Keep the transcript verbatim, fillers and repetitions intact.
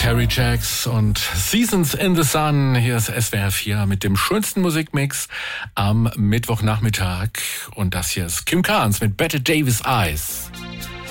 Harry Jacks und Seasons in the Sun. Hier ist S W R vier mit dem schönsten Musikmix am Mittwochnachmittag. Und das hier ist Kim Carnes mit Bette Davis Eyes.